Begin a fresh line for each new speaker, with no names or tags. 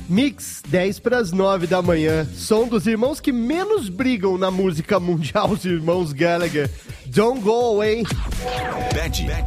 Mix, 10 para as 9 da manhã. Som dos irmãos que menos brigam na música mundial, os irmãos Gallagher. Don't Go Away.